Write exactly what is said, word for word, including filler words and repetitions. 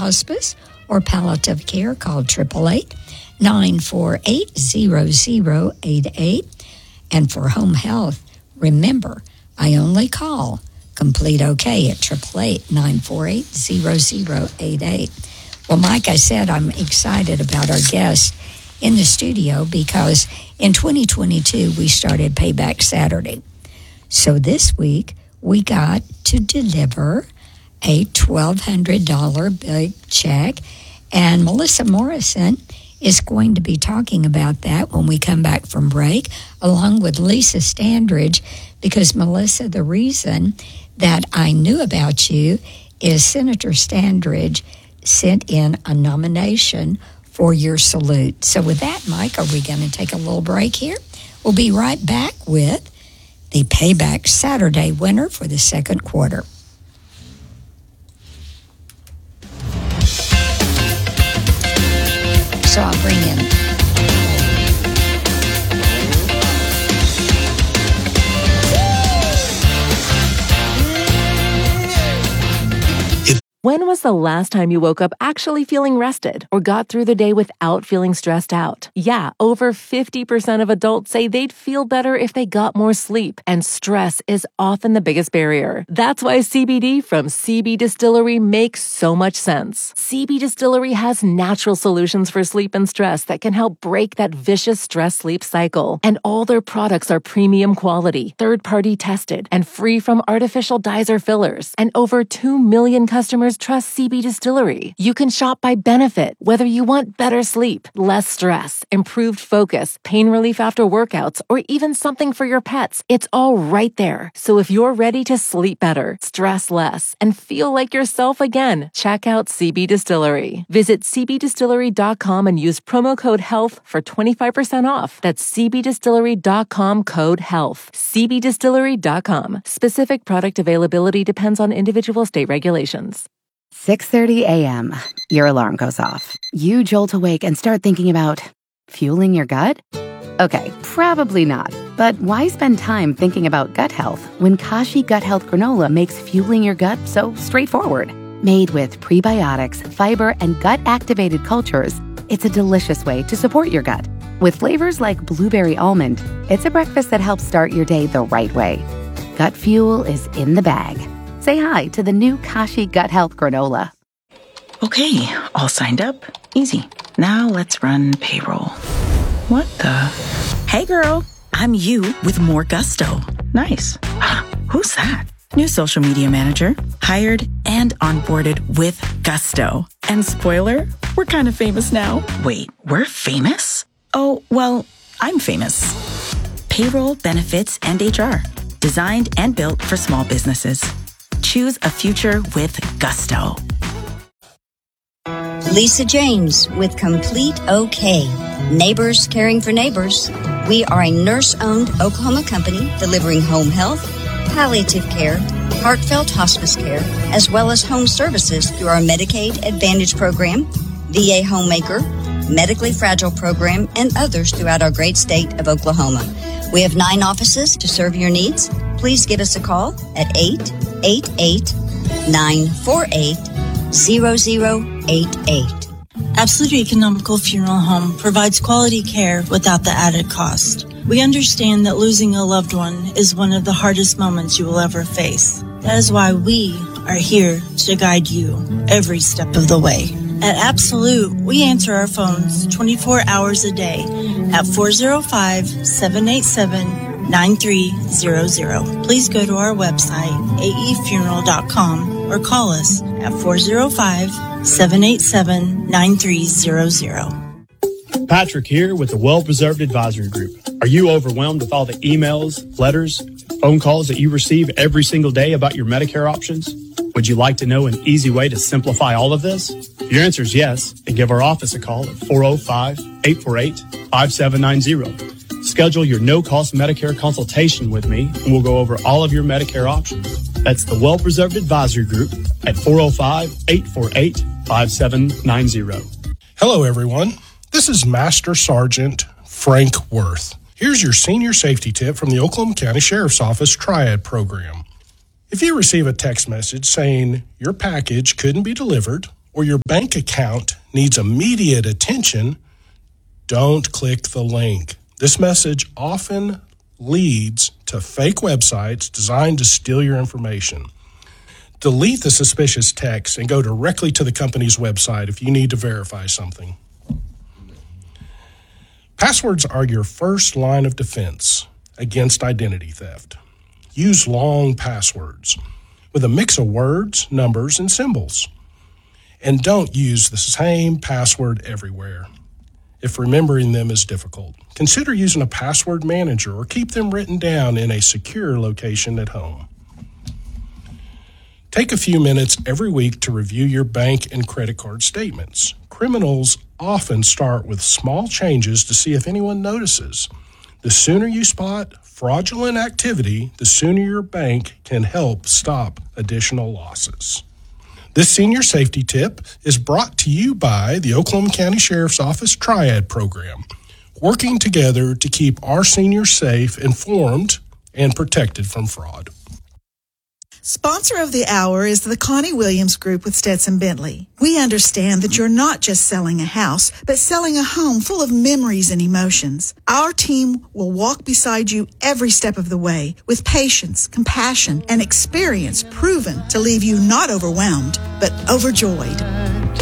hospice or palliative care, call eight eight eight, nine four eight, zero zero eight eight. And for home health, remember, I only call Complete OK at eight eight eight, nine four eight, zero zero eight eight. Well, Mike, I said I'm excited about our guest in the studio because in twenty twenty-two, we started Payback Saturday. So this week, we got to deliver a twelve hundred dollars big check, and Melissa Morrison is going to be talking about that when we come back from break, along with Lisa Standridge, because, Melissa, the reason that I knew about you is Senator Standridge sent in a nomination for your salute. So with that, Mike, are we going to take a little break here? We'll be right back with the Payback Saturday winner for the second quarter. So I'll bring in When was the last time you woke up actually feeling rested or got through the day without feeling stressed out? Yeah, over fifty percent of adults say they'd feel better if they got more sleep, and stress is often the biggest barrier. That's why C B D from C B Distillery makes so much sense. C B Distillery has natural solutions for sleep and stress that can help break that vicious stress-sleep cycle. And all their products are premium quality, third-party tested, and free from artificial dyes or fillers. And over two million customers trust C B Distillery. You can shop by benefit, whether you want better sleep, less stress, improved focus, pain relief after workouts, or even something for your pets. It's all right there. So if you're ready to sleep better, stress less, and feel like yourself again, check out C B Distillery. Visit c b distillery dot com and use promo code HEALTH for twenty-five percent off. That's c b distillery dot com code HEALTH. c b distillery dot com. Specific product availability depends on individual state regulations. six thirty a.m. Your alarm goes off. You jolt awake and start thinking about fueling your gut? Okay, probably not. But why spend time thinking about gut health when Kashi Gut Health Granola makes fueling your gut so straightforward? Made with prebiotics, fiber, and gut-activated cultures, it's a delicious way to support your gut. With flavors like blueberry almond, it's a breakfast that helps start your day the right way. Gut fuel is in the bag. Say hi to the new Kashi Gut Health Granola. Okay, all signed up. Easy. Now let's run payroll. What the? Hey girl, I'm you with more gusto. Nice. Who's that? New social media manager. Hired and onboarded with gusto. And spoiler, we're kind of famous now. Wait, we're famous? Oh, well, I'm famous. Payroll, benefits, and H R. Designed and built for small businesses. Choose a future with gusto. Lisa James with Complete OK. Neighbors caring for neighbors. We are a nurse-owned Oklahoma company delivering home health, palliative care, heartfelt hospice care, as well as home services through our Medicaid Advantage program, V A Homemaker, Medically Fragile program, and others throughout our great state of Oklahoma. We have nine offices to serve your needs. Please give us a call at eight eight eight, nine four eight, zero zero eight eight. Absolute Economical Funeral Home provides quality care without the added cost. We understand that losing a loved one is one of the hardest moments you will ever face. That is why we are here to guide you every step of the way. At Absolute, we answer our phones twenty-four hours a day at four oh five, seven eight seven, nine three zero zero. Please go to our website, a e funeral dot com, or call us at four oh five, seven eight seven, nine three zero zero. Patrick here with the Well-Preserved Advisory Group. Are you overwhelmed with all the emails, letters, phone calls that you receive every single day about your Medicare options? Would you like to know an easy way to simplify all of this? If your answer is yes, then give our office a call at four oh five, eight four eight, five seven nine zero. Schedule your no-cost Medicare consultation with me, and we'll go over all of your Medicare options. That's the Well-Preserved Advisory Group at four oh five, eight four eight, five seven nine zero. Hello, everyone. This is Master Sergeant Frank Worth. Here's your senior safety tip from the Oklahoma County Sheriff's Office Triad Program. If you receive a text message saying your package couldn't be delivered or your bank account needs immediate attention, don't click the link. This message often leads to fake websites designed to steal your information. Delete the suspicious text and go directly to the company's website if you need to verify something. Passwords are your first line of defense against identity theft. Use long passwords with a mix of words, numbers, and symbols. And don't use the same password everywhere if remembering them is difficult. Consider using a password manager or keep them written down in a secure location at home. Take a few minutes every week to review your bank and credit card statements. Criminals often start with small changes to see if anyone notices. The sooner you spot fraudulent activity, the sooner your bank can help stop additional losses. This senior safety tip is brought to you by the Oklahoma County Sheriff's Office Triad Program, working together to keep our seniors safe, informed, and protected from fraud. Sponsor of the hour is the Connie Williams Group with Stetson Bentley. We understand that you're not just selling a house, but selling a home full of memories and emotions. Our team will walk beside you every step of the way with patience, compassion, and experience proven to leave you not overwhelmed, but overjoyed.